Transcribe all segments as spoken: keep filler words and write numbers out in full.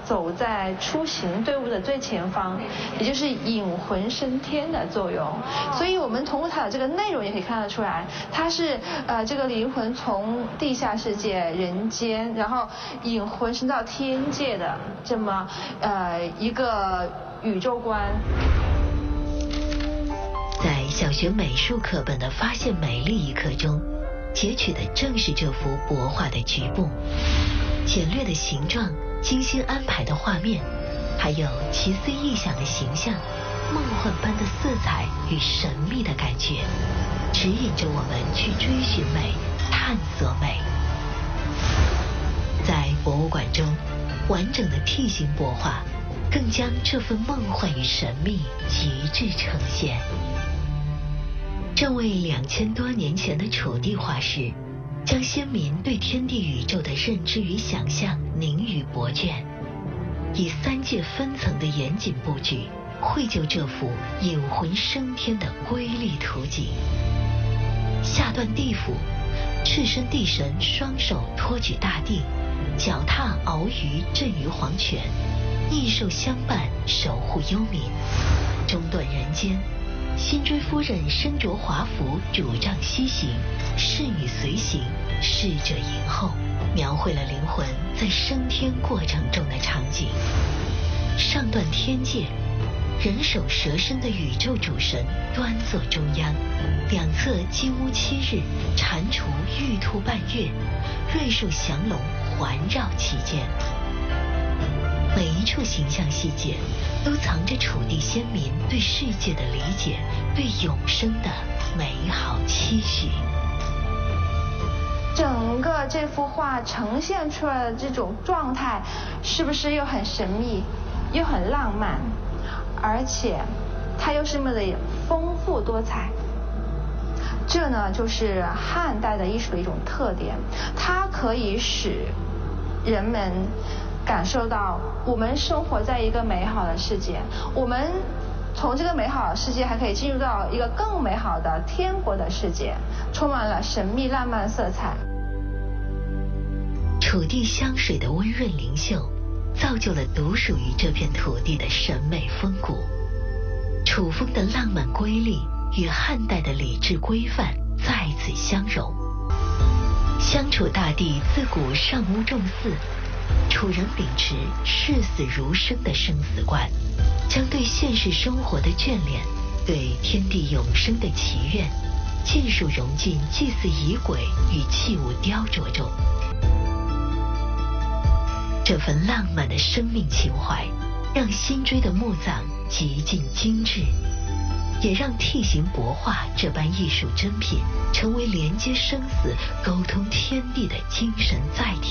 走在出行队伍的最前方，也就是引魂升天的作用。所以我们从它的这个内容也可以看得出来，它是呃这个灵魂从地下世界、人间，然后引魂升到天界的这么呃一个宇宙观。 在小学美术课本的《发现美丽》一课中，截取的正是这幅帛画的局部，简略的形状，精心安排的画面，还有奇思异想的形象，梦幻般的色彩与神秘的感觉，指引着我们去追寻美，探索美。在博物馆中，完整的 T 型帛画更将这份梦幻与神秘极致呈现。这位两千多年前的楚地画师，将先民对天地宇宙的认知与想象凝于帛卷，以三界分层的严谨布局，绘就这幅引魂升天的瑰丽图景。下断地府，赤身地神双手托举大地，脚踏鳌鱼震于黄泉，异兽相伴守护幽冥。中断人间，辛追夫人身着华服，主杖西行，侍女随行，侍者迎候，描绘了灵魂在升天过程中的场景。上断天界，人首蛇身的宇宙主神端坐中央，两侧金乌七日，蟾蜍玉兔半月，瑞兽降龙环绕其间。每一处形象细节都藏着楚地先民对世界的理解，对永生的美好期许。 整个这幅画呈现出来的这种状态，是不是又很神秘，又很浪漫，而且它又是那么的丰富多彩？这呢，就是汉代的艺术的一种特点，它可以使人们感受到我们生活在一个美好的世界，我们从这个美好的世界还可以进入到一个更美好的天国的世界，充满了神秘浪漫色彩。 楚地香水的温润灵秀，造就了独属于这片土地的审美风骨。楚风的浪漫瑰丽与汉代的礼制规范在此相融。相楚大地自古尚无重祀，楚人秉持视死如生的生死观，将对现实生活的眷恋，对天地永生的祈愿，尽数融进祭祀仪轨与器物雕琢中。这份浪漫的生命情怀，让辛追的墓葬极尽精致，也让 T 型帛画这般艺术珍品成为连接生死、沟通天地的精神载体。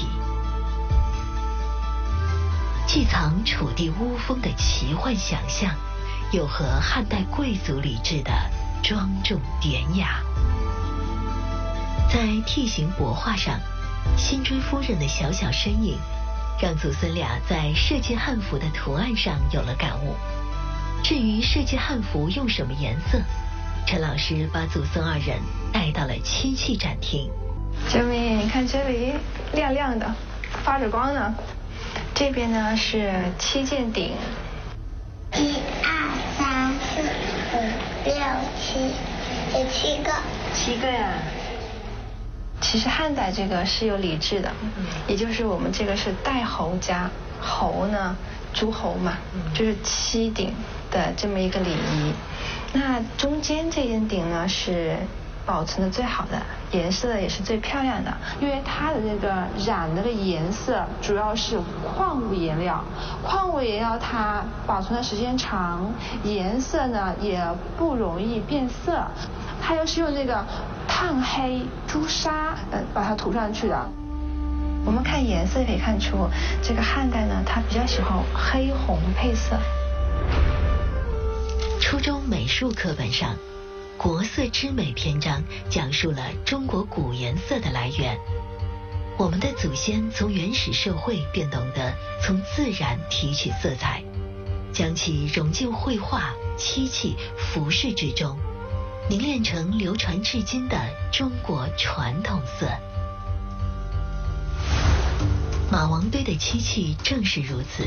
既藏楚地巫风的奇幻想象，又和汉代贵族礼制的庄重典雅。在 T 型帛画上，辛追夫人的小小身影，让祖孙俩在设计汉服的图案上有了感悟。至于设计汉服用什么颜色，陈老师把祖孙二人带到了漆器展厅。 小敏，你看这里亮亮的，发着光呢。这边呢是七件鼎， 一二三四五六七，有七个。 七个呀。其实汉代这个是有礼制的，嗯、也就是我们这个是代侯家，侯呢诸侯嘛，嗯、就是七鼎的这么一个礼仪。那中间这件鼎呢是保存的最好的，颜色也是最漂亮的，因为它的这个染的这个颜色主要是矿物颜料，矿物颜料它保存的时间长，颜色呢也不容易变色，它又是用这个炭黑朱砂呃把它涂上去的。我们看颜色可以看出，这个汉代呢它比较喜欢黑红配色。 初中美术课本上，国色之美篇章讲述了中国古颜色的来源。我们的祖先从原始社会便懂得从自然提取色彩，将其融进绘画、漆器、服饰之中，凝练成流传至今的中国传统色。马王堆的漆器正是如此。